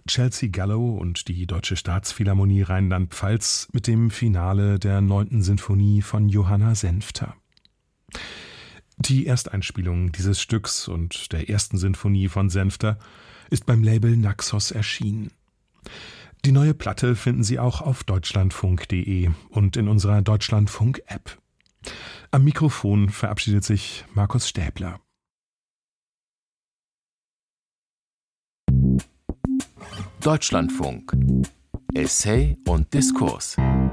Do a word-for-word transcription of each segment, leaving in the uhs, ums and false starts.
Chelsea Gallo und die Deutsche Staatsphilharmonie Rheinland-Pfalz mit dem Finale der neunten Sinfonie von Johanna Senfter. Die Ersteinspielung dieses Stücks und der ersten Sinfonie von Senfter ist beim Label Naxos erschienen. Die neue Platte finden Sie auch auf deutschlandfunk punkt de und in unserer Deutschlandfunk-App. Am Mikrofon verabschiedet sich Markus Stäbler. Deutschlandfunk. Essay und Diskurs.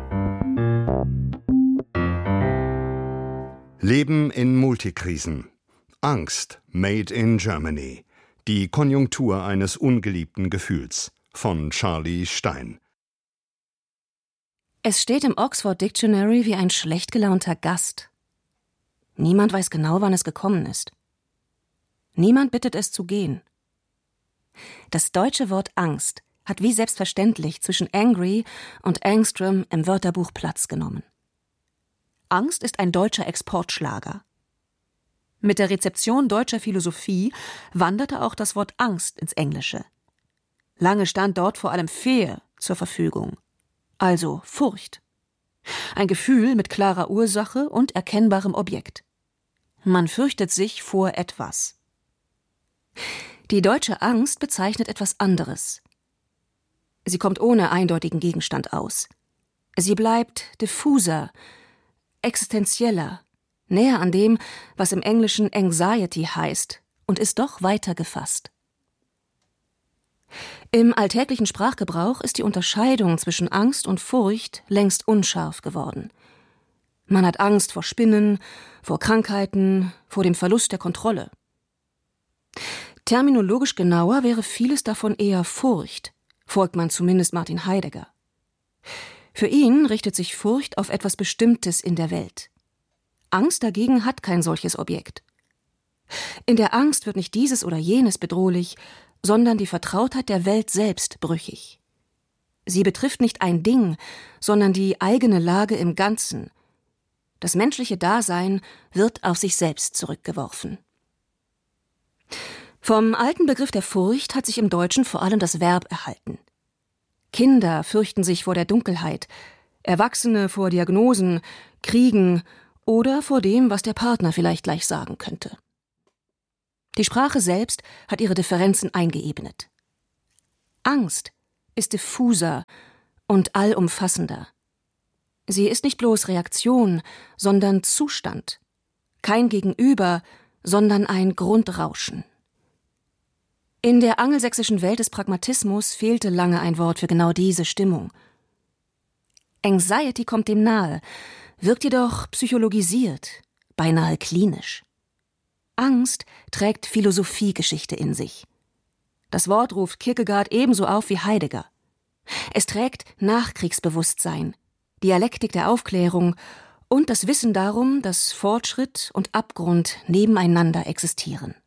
Leben in Multikrisen. Angst, made in Germany. Die Konjunktur eines ungeliebten Gefühls. Von Charlie Stein. Es steht im Oxford Dictionary wie ein schlecht gelaunter Gast. Niemand weiß genau, wann es gekommen ist. Niemand bittet es zu gehen. Das deutsche Wort Angst hat wie selbstverständlich zwischen angry und Angstrom im Wörterbuch Platz genommen. Angst ist ein deutscher Exportschlager. Mit der Rezeption deutscher Philosophie wanderte auch das Wort Angst ins Englische. Lange stand dort vor allem Fear zur Verfügung, also Furcht. Ein Gefühl mit klarer Ursache und erkennbarem Objekt. Man fürchtet sich vor etwas. Die deutsche Angst bezeichnet etwas anderes. Sie kommt ohne eindeutigen Gegenstand aus. Sie bleibt diffuser, existenzieller, näher an dem, was im Englischen Anxiety heißt, und ist doch weiter gefasst. Im alltäglichen Sprachgebrauch ist die Unterscheidung zwischen Angst und Furcht längst unscharf geworden. Man hat Angst vor Spinnen, vor Krankheiten, vor dem Verlust der Kontrolle. Terminologisch genauer wäre vieles davon eher Furcht, folgt man zumindest Martin Heidegger. Für ihn richtet sich Furcht auf etwas Bestimmtes in der Welt. Angst dagegen hat kein solches Objekt. In der Angst wird nicht dieses oder jenes bedrohlich, sondern die Vertrautheit der Welt selbst brüchig. Sie betrifft nicht ein Ding, sondern die eigene Lage im Ganzen. Das menschliche Dasein wird auf sich selbst zurückgeworfen. Vom alten Begriff der Furcht hat sich im Deutschen vor allem das Verb erhalten. Kinder fürchten sich vor der Dunkelheit, Erwachsene vor Diagnosen, Kriegen oder vor dem, was der Partner vielleicht gleich sagen könnte. Die Sprache selbst hat ihre Differenzen eingeebnet. Angst ist diffuser und allumfassender. Sie ist nicht bloß Reaktion, sondern Zustand. Kein Gegenüber, sondern ein Grundrauschen. In der angelsächsischen Welt des Pragmatismus fehlte lange ein Wort für genau diese Stimmung. Anxiety kommt dem nahe, wirkt jedoch psychologisiert, beinahe klinisch. Angst trägt Philosophiegeschichte in sich. Das Wort ruft Kierkegaard ebenso auf wie Heidegger. Es trägt Nachkriegsbewusstsein, Dialektik der Aufklärung und das Wissen darum, dass Fortschritt und Abgrund nebeneinander existieren.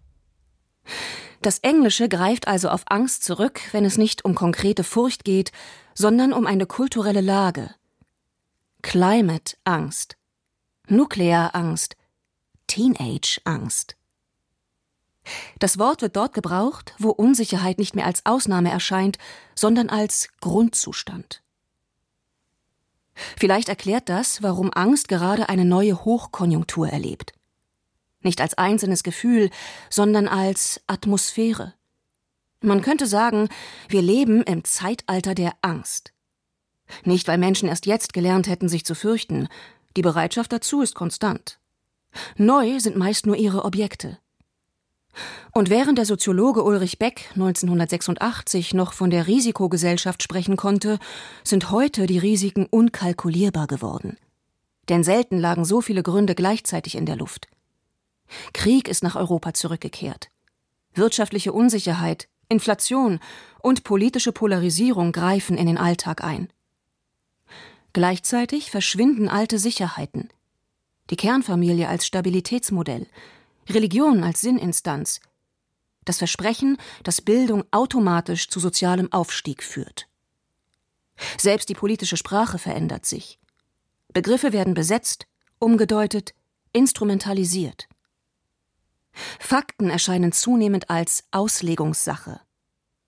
Das Englische greift also auf Angst zurück, wenn es nicht um konkrete Furcht geht, sondern um eine kulturelle Lage. Climate-Angst, Nuklearangst, Teenage-Angst. Das Wort wird dort gebraucht, wo Unsicherheit nicht mehr als Ausnahme erscheint, sondern als Grundzustand. Vielleicht erklärt das, warum Angst gerade eine neue Hochkonjunktur erlebt. Nicht als einzelnes Gefühl, sondern als Atmosphäre. Man könnte sagen, wir leben im Zeitalter der Angst. Nicht, weil Menschen erst jetzt gelernt hätten, sich zu fürchten. Die Bereitschaft dazu ist konstant. Neu sind meist nur ihre Objekte. Und während der Soziologe Ulrich Beck neunzehnhundertsechsundachtzig noch von der Risikogesellschaft sprechen konnte, sind heute die Risiken unkalkulierbar geworden. Denn selten lagen so viele Gründe gleichzeitig in der Luft. Krieg ist nach Europa zurückgekehrt. Wirtschaftliche Unsicherheit, Inflation und politische Polarisierung greifen in den Alltag ein. Gleichzeitig verschwinden alte Sicherheiten. Die Kernfamilie als Stabilitätsmodell, Religion als Sinninstanz, das Versprechen, dass Bildung automatisch zu sozialem Aufstieg führt. Selbst die politische Sprache verändert sich. Begriffe werden besetzt, umgedeutet, instrumentalisiert. Fakten erscheinen zunehmend als Auslegungssache.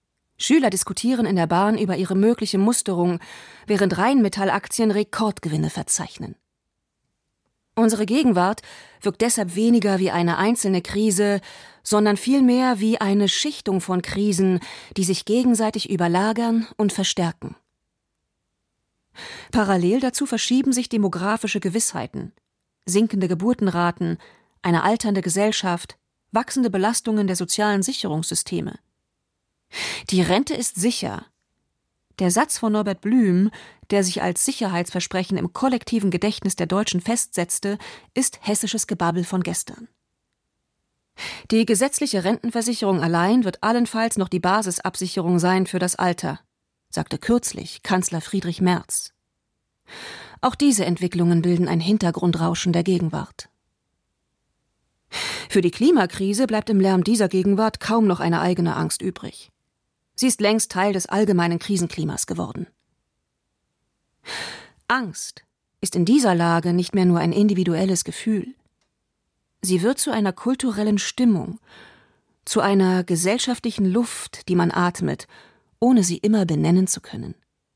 Schüler diskutieren in der Bahn über ihre mögliche Musterung, während Rheinmetall-Aktien Rekordgewinne verzeichnen. Unsere Gegenwart wirkt deshalb weniger wie eine einzelne Krise, sondern vielmehr wie eine Schichtung von Krisen, die sich gegenseitig überlagern und verstärken. Parallel dazu verschieben sich demografische Gewissheiten, sinkende Geburtenraten, eine alternde Gesellschaft, wachsende Belastungen der sozialen Sicherungssysteme. Die Rente ist sicher. Der Satz von Norbert Blüm, der sich als Sicherheitsversprechen im kollektiven Gedächtnis der Deutschen festsetzte, ist hessisches Gebabbel von gestern. Die gesetzliche Rentenversicherung allein wird allenfalls noch die Basisabsicherung sein für das Alter, sagte kürzlich Kanzler Friedrich Merz. Auch diese Entwicklungen bilden ein Hintergrundrauschen der Gegenwart. Für die Klimakrise bleibt im Lärm dieser Gegenwart kaum noch eine eigene Angst übrig. Sie ist längst Teil des allgemeinen Krisenklimas geworden. Angst ist in dieser Lage nicht mehr nur ein individuelles Gefühl. Sie wird zu einer kulturellen Stimmung, zu einer gesellschaftlichen Luft, die man atmet, ohne sie immer benennen zu können.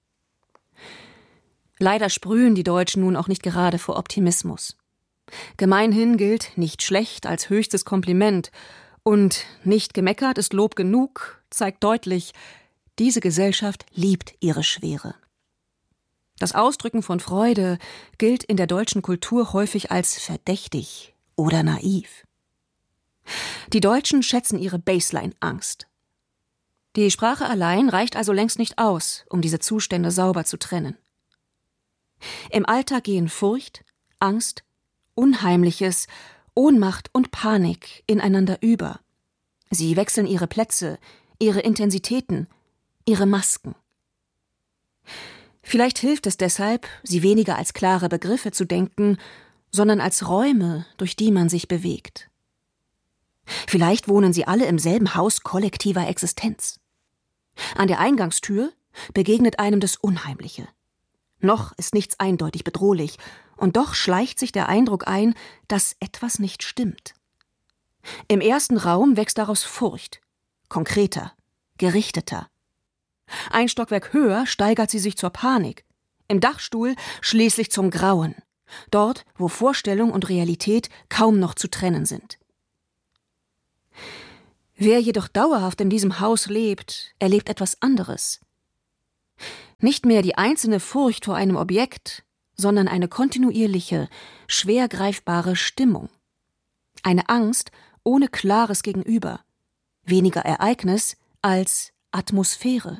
Leider sprühen die Deutschen nun auch nicht gerade vor Optimismus. Gemeinhin gilt nicht schlecht als höchstes Kompliment und nicht gemeckert ist Lob genug, zeigt deutlich, diese Gesellschaft liebt ihre Schwere. Das Ausdrücken von Freude gilt in der deutschen Kultur häufig als verdächtig oder naiv. Die Deutschen schätzen ihre Baseline-Angst. Die Sprache allein reicht also längst nicht aus, um diese Zustände sauber zu trennen. Im Alltag gehen Furcht, Angst, Unheimliches, Ohnmacht und Panik ineinander über. Sie wechseln ihre Plätze, ihre Intensitäten, ihre Masken. Vielleicht hilft es deshalb, sie weniger als klare Begriffe zu denken, sondern als Räume, durch die man sich bewegt. Vielleicht wohnen sie alle im selben Haus kollektiver Existenz. An der Eingangstür begegnet einem das Unheimliche. Noch ist nichts eindeutig bedrohlich, und doch schleicht sich der Eindruck ein, dass etwas nicht stimmt. Im ersten Raum wächst daraus Furcht, konkreter, gerichteter. Ein Stockwerk höher steigert sie sich zur Panik, im Dachstuhl schließlich zum Grauen, dort, wo Vorstellung und Realität kaum noch zu trennen sind. Wer jedoch dauerhaft in diesem Haus lebt, erlebt etwas anderes. Nicht mehr die einzelne Furcht vor einem Objekt, sondern eine kontinuierliche, schwer greifbare Stimmung. Eine Angst ohne klares Gegenüber, weniger Ereignis als Atmosphäre.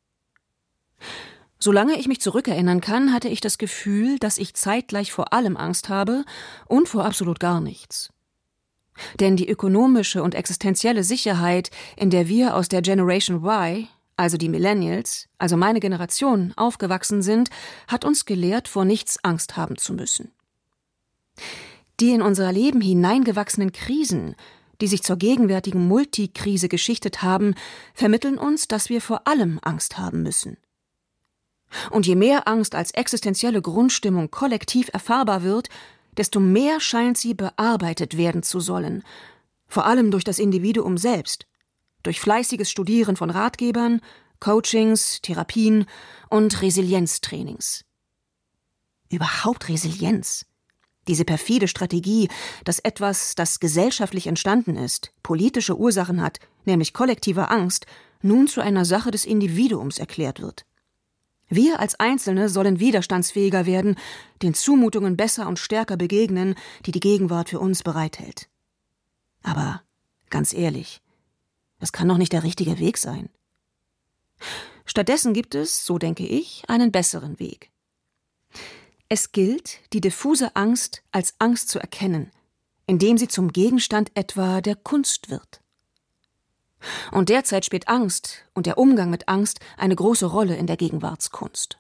Solange ich mich zurückerinnern kann, hatte ich das Gefühl, dass ich zeitgleich vor allem Angst habe und vor absolut gar nichts. Denn die ökonomische und existenzielle Sicherheit, in der wir aus der Generation Y, also die Millennials, also meine Generation, aufgewachsen sind, hat uns gelehrt, vor nichts Angst haben zu müssen. Die in unser Leben hineingewachsenen Krisen, die sich zur gegenwärtigen Multikrise geschichtet haben, vermitteln uns, dass wir vor allem Angst haben müssen. Und je mehr Angst als existenzielle Grundstimmung kollektiv erfahrbar wird, desto mehr scheint sie bearbeitet werden zu sollen, vor allem durch das Individuum selbst, durch fleißiges Studieren von Ratgebern, Coachings, Therapien und Resilienztrainings. Überhaupt Resilienz. Diese perfide Strategie, dass etwas, das gesellschaftlich entstanden ist, politische Ursachen hat, nämlich kollektive Angst, nun zu einer Sache des Individuums erklärt wird. Wir als Einzelne sollen widerstandsfähiger werden, den Zumutungen besser und stärker begegnen, die die Gegenwart für uns bereithält. Aber ganz ehrlich, das kann doch nicht der richtige Weg sein. Stattdessen gibt es, so denke ich, einen besseren Weg. Es gilt, die diffuse Angst als Angst zu erkennen, indem sie zum Gegenstand etwa der Kunst wird. Und derzeit spielt Angst und der Umgang mit Angst eine große Rolle in der Gegenwartskunst.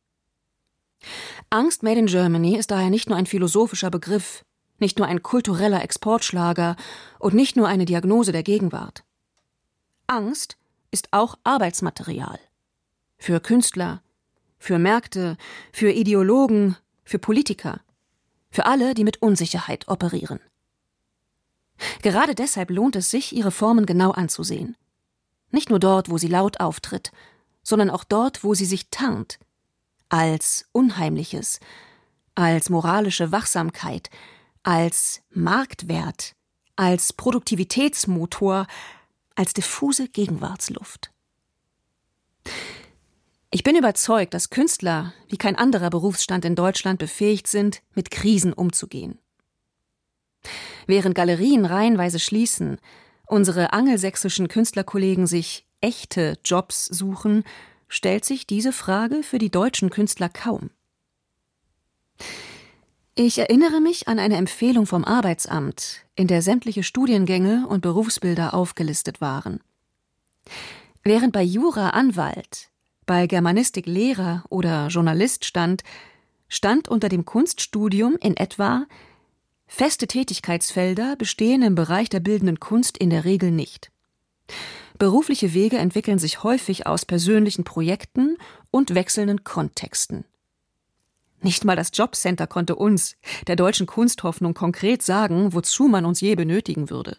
Angst made in Germany ist daher nicht nur ein philosophischer Begriff, nicht nur ein kultureller Exportschlager und nicht nur eine Diagnose der Gegenwart. Angst ist auch Arbeitsmaterial. Für Künstler, für Märkte, für Ideologen, für Politiker, für alle, die mit Unsicherheit operieren. Gerade deshalb lohnt es sich, ihre Formen genau anzusehen. Nicht nur dort, wo sie laut auftritt, sondern auch dort, wo sie sich tarnt. Als Unheimliches, als moralische Wachsamkeit, als Marktwert, als Produktivitätsmotor, als diffuse Gegenwartsluft. Ich bin überzeugt, dass Künstler wie kein anderer Berufsstand in Deutschland befähigt sind, mit Krisen umzugehen. Während Galerien reihenweise schließen, unsere angelsächsischen Künstlerkollegen sich echte Jobs suchen, stellt sich diese Frage für die deutschen Künstler kaum. Ich erinnere mich an eine Empfehlung vom Arbeitsamt, in der sämtliche Studiengänge und Berufsbilder aufgelistet waren. Während bei Jura Anwalt, bei Germanistik Lehrer oder Journalist stand, stand unter dem Kunststudium in etwa: Feste Tätigkeitsfelder bestehen im Bereich der bildenden Kunst in der Regel nicht. Berufliche Wege entwickeln sich häufig aus persönlichen Projekten und wechselnden Kontexten. Nicht mal das Jobcenter konnte uns, der deutschen Kunsthoffnung, konkret sagen, wozu man uns je benötigen würde.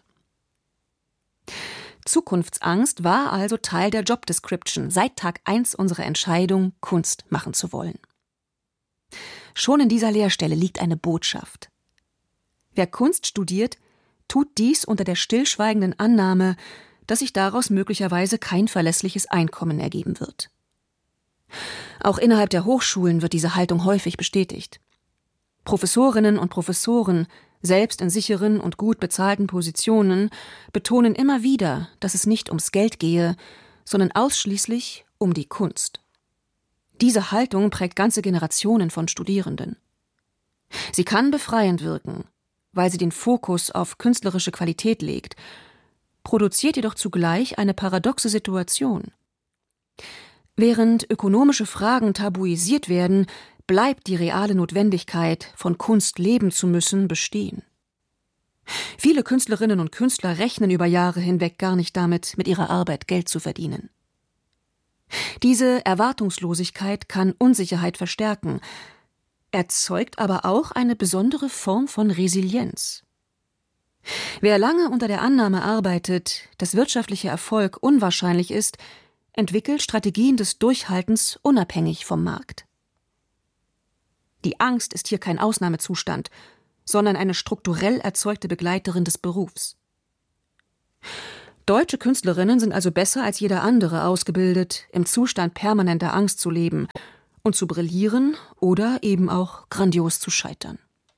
Zukunftsangst war also Teil der Job-Description seit Tag eins unserer Entscheidung, Kunst machen zu wollen. Schon in dieser Leerstelle liegt eine Botschaft. Wer Kunst studiert, tut dies unter der stillschweigenden Annahme, dass sich daraus möglicherweise kein verlässliches Einkommen ergeben wird. Auch innerhalb der Hochschulen wird diese Haltung häufig bestätigt. Professorinnen und Professoren, selbst in sicheren und gut bezahlten Positionen, betonen immer wieder, dass es nicht ums Geld gehe, sondern ausschließlich um die Kunst. Diese Haltung prägt ganze Generationen von Studierenden. Sie kann befreiend wirken, weil sie den Fokus auf künstlerische Qualität legt, produziert jedoch zugleich eine paradoxe Situation. Während ökonomische Fragen tabuisiert werden, bleibt die reale Notwendigkeit, von Kunst leben zu müssen, bestehen. Viele Künstlerinnen und Künstler rechnen über Jahre hinweg gar nicht damit, mit ihrer Arbeit Geld zu verdienen. Diese Erwartungslosigkeit kann Unsicherheit verstärken, erzeugt aber auch eine besondere Form von Resilienz. Wer lange unter der Annahme arbeitet, dass wirtschaftlicher Erfolg unwahrscheinlich ist, entwickelt Strategien des Durchhaltens unabhängig vom Markt. Die Angst ist hier kein Ausnahmezustand, sondern eine strukturell erzeugte Begleiterin des Berufs. Deutsche Künstlerinnen sind also besser als jeder andere ausgebildet, im Zustand permanenter Angst zu leben und zu brillieren oder eben auch grandios zu scheitern.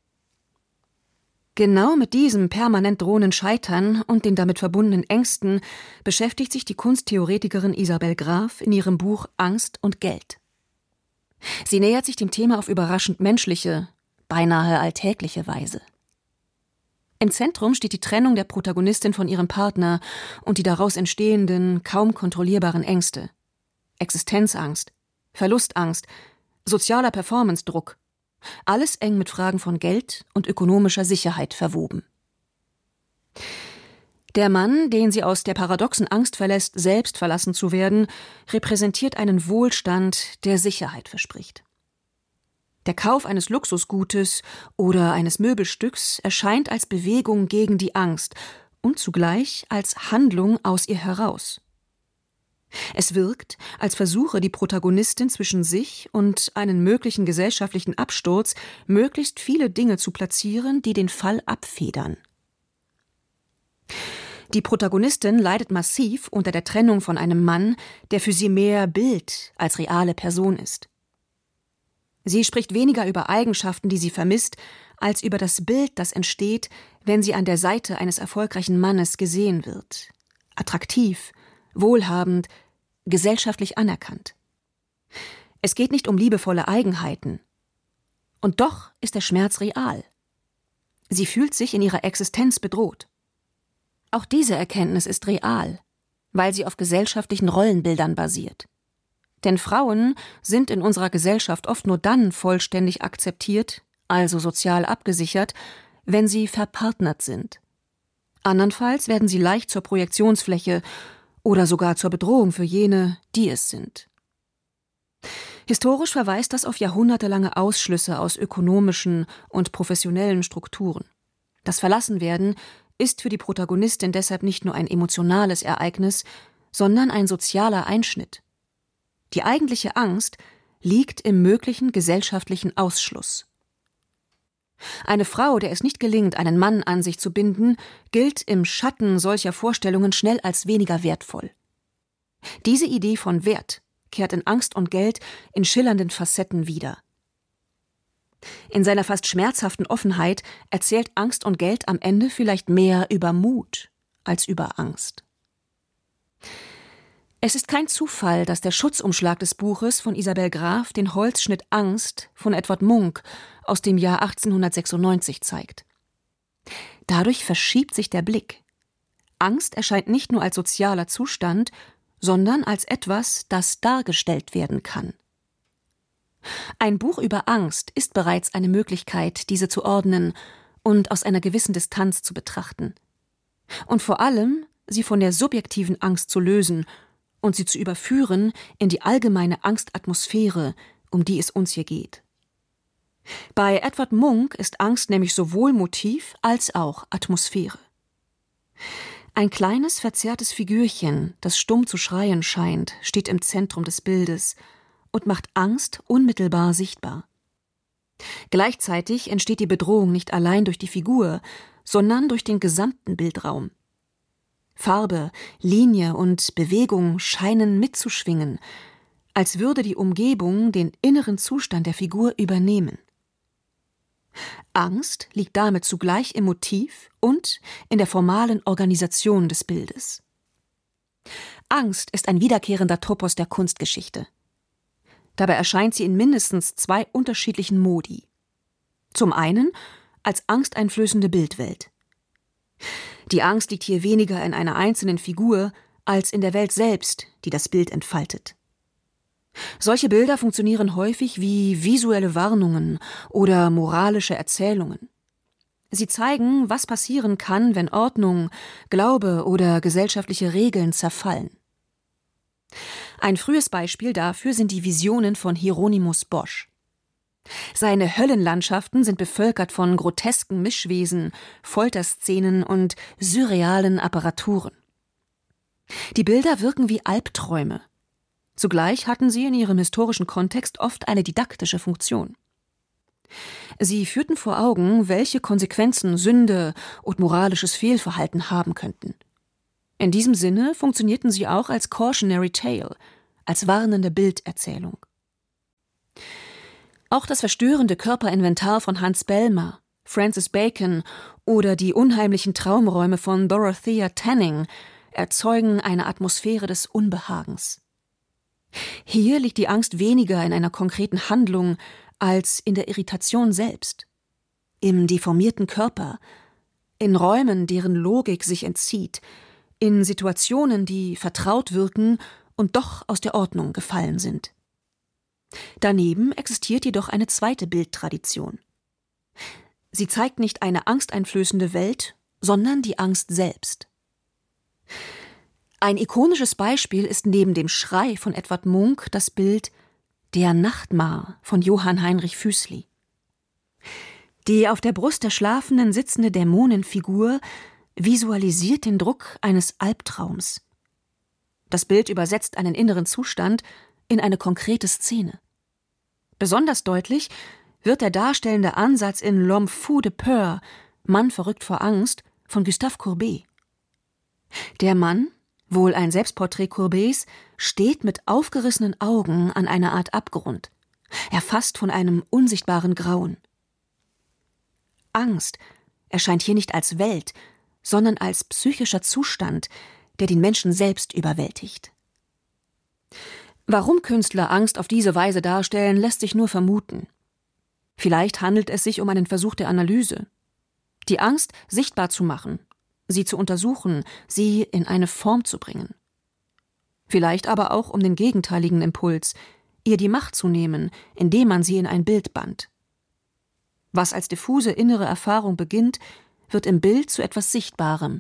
Genau mit diesem permanent drohenden Scheitern und den damit verbundenen Ängsten beschäftigt sich die Kunsttheoretikerin Isabel Graf in ihrem Buch Angst und Geld. Sie nähert sich dem Thema auf überraschend menschliche, beinahe alltägliche Weise. Im Zentrum steht die Trennung der Protagonistin von ihrem Partner und die daraus entstehenden, kaum kontrollierbaren Ängste. Existenzangst, Verlustangst, sozialer Performance-Druck. Alles eng mit Fragen von Geld und ökonomischer Sicherheit verwoben. Der Mann, den sie aus der paradoxen Angst verlässt, selbst verlassen zu werden, repräsentiert einen Wohlstand, der Sicherheit verspricht. Der Kauf eines Luxusgutes oder eines Möbelstücks erscheint als Bewegung gegen die Angst und zugleich als Handlung aus ihr heraus. Es wirkt, als versuche die Protagonistin zwischen sich und einen möglichen gesellschaftlichen Absturz möglichst viele Dinge zu platzieren, die den Fall abfedern. Die Protagonistin leidet massiv unter der Trennung von einem Mann, der für sie mehr Bild als reale Person ist. Sie spricht weniger über Eigenschaften, die sie vermisst, als über das Bild, das entsteht, wenn sie an der Seite eines erfolgreichen Mannes gesehen wird. Attraktiv, wohlhabend, gesellschaftlich anerkannt. Es geht nicht um liebevolle Eigenheiten. Und doch ist der Schmerz real. Sie fühlt sich in ihrer Existenz bedroht. Auch diese Erkenntnis ist real, weil sie auf gesellschaftlichen Rollenbildern basiert. Denn Frauen sind in unserer Gesellschaft oft nur dann vollständig akzeptiert, also sozial abgesichert, wenn sie verpartnert sind. Andernfalls werden sie leicht zur Projektionsfläche oder sogar zur Bedrohung für jene, die es sind. Historisch verweist das auf jahrhundertelange Ausschlüsse aus ökonomischen und professionellen Strukturen. Das Verlassenwerden ist für die Protagonistin deshalb nicht nur ein emotionales Ereignis, sondern ein sozialer Einschnitt. Die eigentliche Angst liegt im möglichen gesellschaftlichen Ausschluss. Eine Frau, der es nicht gelingt, einen Mann an sich zu binden, gilt im Schatten solcher Vorstellungen schnell als weniger wertvoll. Diese Idee von Wert kehrt in Angst und Geld in schillernden Facetten wieder. In seiner fast schmerzhaften Offenheit erzählt Angst und Geld am Ende vielleicht mehr über Mut als über Angst. Es ist kein Zufall, dass der Schutzumschlag des Buches von Isabel Graf den Holzschnitt Angst von Edward Munch aus dem Jahr achtzehnhundertsechsundneunzig zeigt. Dadurch verschiebt sich der Blick. Angst erscheint nicht nur als sozialer Zustand, sondern als etwas, das dargestellt werden kann. Ein Buch über Angst ist bereits eine Möglichkeit, diese zu ordnen und aus einer gewissen Distanz zu betrachten. Und vor allem, sie von der subjektiven Angst zu lösen und sie zu überführen in die allgemeine Angstatmosphäre, um die es uns hier geht. Bei Edward Munch ist Angst nämlich sowohl Motiv als auch Atmosphäre. Ein kleines, verzerrtes Figürchen, das stumm zu schreien scheint, steht im Zentrum des Bildes und macht Angst unmittelbar sichtbar. Gleichzeitig entsteht die Bedrohung nicht allein durch die Figur, sondern durch den gesamten Bildraum. Farbe, Linie und Bewegung scheinen mitzuschwingen, als würde die Umgebung den inneren Zustand der Figur übernehmen. Angst liegt damit zugleich im Motiv und in der formalen Organisation des Bildes. Angst ist ein wiederkehrender Topos der Kunstgeschichte. Dabei erscheint sie in mindestens zwei unterschiedlichen Modi. Zum einen als angsteinflößende Bildwelt. Die Angst liegt hier weniger in einer einzelnen Figur als in der Welt selbst, die das Bild entfaltet. Solche Bilder funktionieren häufig wie visuelle Warnungen oder moralische Erzählungen. Sie zeigen, was passieren kann, wenn Ordnung, Glaube oder gesellschaftliche Regeln zerfallen. Ein frühes Beispiel dafür sind die Visionen von Hieronymus Bosch. Seine Höllenlandschaften sind bevölkert von grotesken Mischwesen, Folterszenen und surrealen Apparaturen. Die Bilder wirken wie Albträume. Zugleich hatten sie in ihrem historischen Kontext oft eine didaktische Funktion. Sie führten vor Augen, welche Konsequenzen Sünde und moralisches Fehlverhalten haben könnten. In diesem Sinne funktionierten sie auch als Cautionary Tale, als warnende Bilderzählung. Auch das verstörende Körperinventar von Hans Bellmer, Francis Bacon oder die unheimlichen Traumräume von Dorothea Tanning erzeugen eine Atmosphäre des Unbehagens. Hier liegt die Angst weniger in einer konkreten Handlung als in der Irritation selbst, im deformierten Körper, in Räumen, deren Logik sich entzieht, in Situationen, die vertraut wirken und doch aus der Ordnung gefallen sind. Daneben existiert jedoch eine zweite Bildtradition. Sie zeigt nicht eine angsteinflößende Welt, sondern die Angst selbst. Ein ikonisches Beispiel ist neben dem Schrei von Edward Munch das Bild Der Nachtmar von Johann Heinrich Füßli. Die auf der Brust der Schlafenden sitzende Dämonenfigur visualisiert den Druck eines Albtraums. Das Bild übersetzt einen inneren Zustand in eine konkrete Szene. Besonders deutlich wird der darstellende Ansatz in L'Homme fou de peur, Mann verrückt vor Angst, von Gustave Courbet. Der Mann, wohl ein Selbstporträt Courbets, steht mit aufgerissenen Augen an einer Art Abgrund, erfasst von einem unsichtbaren Grauen. Angst erscheint hier nicht als Welt, sondern als psychischer Zustand, der den Menschen selbst überwältigt. Warum Künstler Angst auf diese Weise darstellen, lässt sich nur vermuten. Vielleicht handelt es sich um einen Versuch der Analyse. Die Angst sichtbar zu machen, sie zu untersuchen, sie in eine Form zu bringen. Vielleicht aber auch um den gegenteiligen Impuls, ihr die Macht zu nehmen, indem man sie in ein Bild bannt. Was als diffuse innere Erfahrung beginnt, wird im Bild zu etwas Sichtbarem.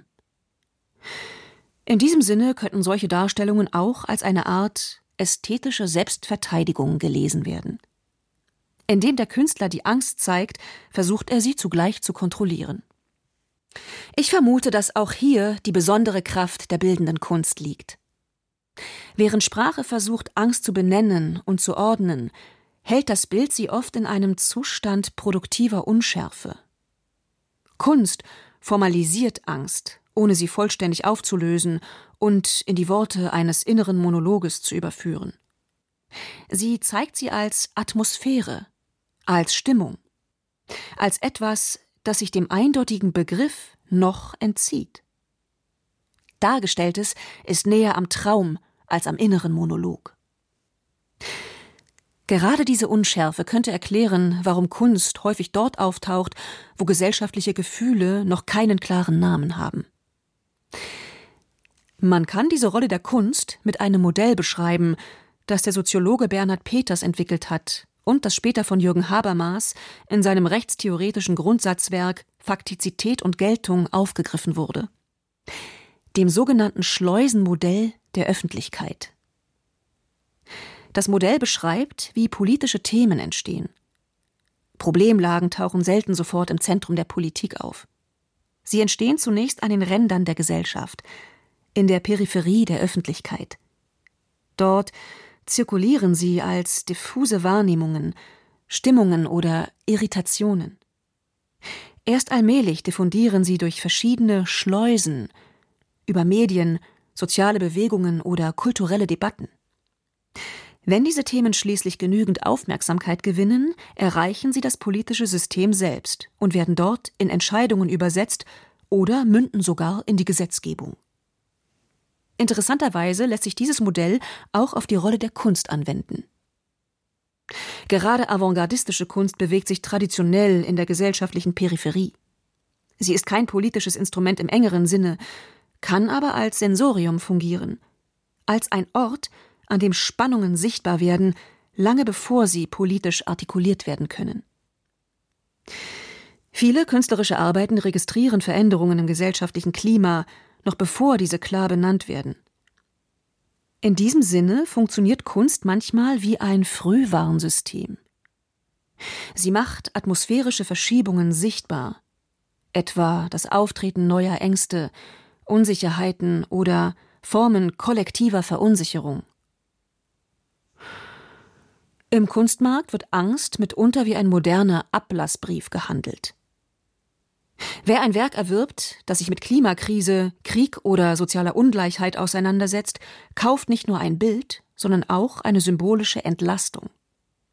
In diesem Sinne könnten solche Darstellungen auch als eine Art ästhetische Selbstverteidigung gelesen werden. Indem der Künstler die Angst zeigt, versucht er sie zugleich zu kontrollieren. Ich vermute, dass auch hier die besondere Kraft der bildenden Kunst liegt. Während Sprache versucht, Angst zu benennen und zu ordnen, hält das Bild sie oft in einem Zustand produktiver Unschärfe. Kunst formalisiert Angst, ohne sie vollständig aufzulösen und in die Worte eines inneren Monologes zu überführen. Sie zeigt sie als Atmosphäre, als Stimmung, als etwas, das sich dem eindeutigen Begriff noch entzieht. Dargestelltes ist näher am Traum als am inneren Monolog. Gerade diese Unschärfe könnte erklären, warum Kunst häufig dort auftaucht, wo gesellschaftliche Gefühle noch keinen klaren Namen haben. Man kann diese Rolle der Kunst mit einem Modell beschreiben, das der Soziologe Bernhard Peters entwickelt hat und das später von Jürgen Habermas in seinem rechtstheoretischen Grundsatzwerk Faktizität und Geltung aufgegriffen wurde. Dem sogenannten Schleusenmodell der Öffentlichkeit. Das Modell beschreibt, wie politische Themen entstehen. Problemlagen tauchen selten sofort im Zentrum der Politik auf. Sie entstehen zunächst an den Rändern der Gesellschaft, in der Peripherie der Öffentlichkeit. Dort zirkulieren sie als diffuse Wahrnehmungen, Stimmungen oder Irritationen. Erst allmählich diffundieren sie durch verschiedene Schleusen, über Medien, soziale Bewegungen oder kulturelle Debatten. Wenn diese Themen schließlich genügend Aufmerksamkeit gewinnen, erreichen sie das politische System selbst und werden dort in Entscheidungen übersetzt oder münden sogar in die Gesetzgebung. Interessanterweise lässt sich dieses Modell auch auf die Rolle der Kunst anwenden. Gerade avantgardistische Kunst bewegt sich traditionell in der gesellschaftlichen Peripherie. Sie ist kein politisches Instrument im engeren Sinne, kann aber als Sensorium fungieren, als ein Ort, an dem Spannungen sichtbar werden, lange bevor sie politisch artikuliert werden können. Viele künstlerische Arbeiten registrieren Veränderungen im gesellschaftlichen Klima, noch bevor diese klar benannt werden. In diesem Sinne funktioniert Kunst manchmal wie ein Frühwarnsystem. Sie macht atmosphärische Verschiebungen sichtbar, etwa das Auftreten neuer Ängste, Unsicherheiten oder Formen kollektiver Verunsicherung. Im Kunstmarkt wird Angst mitunter wie ein moderner Ablassbrief gehandelt. Wer ein Werk erwirbt, das sich mit Klimakrise, Krieg oder sozialer Ungleichheit auseinandersetzt, kauft nicht nur ein Bild, sondern auch eine symbolische Entlastung.